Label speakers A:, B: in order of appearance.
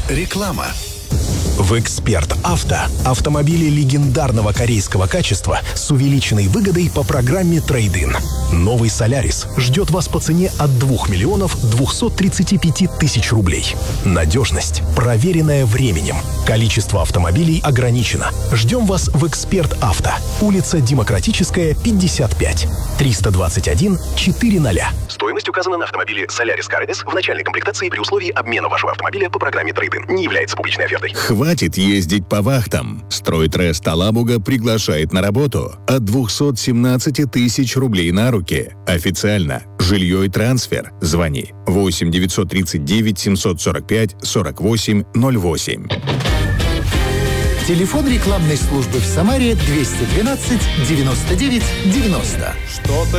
A: Реклама. В «Эксперт Авто» автомобили легендарного корейского качества с увеличенной выгодой по программе «Трейд-ин». Новый «Солярис» ждет вас по цене от 2 235 000 рублей. Надежность, проверенная временем. Количество автомобилей ограничено. Ждем вас в «Эксперт Авто». Улица Демократическая, 55. 321 400.
B: Стоимость указана на автомобиле Solaris Car-S в начальной комплектации при условии обмена вашего автомобиля по программе «Трейд-ин». Не является публичной офертой.
C: Хватит ездить по вахтам. «Стройтрест Алабуга» приглашает на работу от 217 000 рублей на руки. Официально. Жилье и трансфер. Звони 8 939 745 48 08.
D: Телефон рекламной службы в Самаре 212 99 90.
E: Что-то